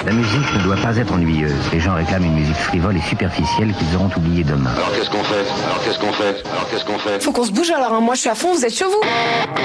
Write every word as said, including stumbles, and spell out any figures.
La musique ne doit pas être ennuyeuse. Les gens réclament une musique frivole et superficielle qu'ils auront oubliée demain. Alors qu'est-ce qu'on fait Alors qu'est-ce qu'on fait Alors qu'est-ce qu'on fait Faut qu'on se bouge alors, hein. Moi je suis à fond, vous êtes chez vous.